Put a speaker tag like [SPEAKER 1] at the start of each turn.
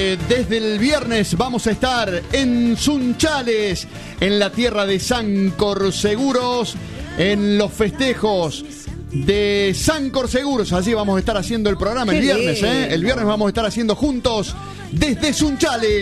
[SPEAKER 1] desde el viernes vamos a estar en Sunchales, en la tierra de Sancor Seguros, en los festejos de Sancor Seguros. Allí vamos a estar haciendo el programa el viernes, El viernes vamos a estar haciendo juntos desde Sunchales.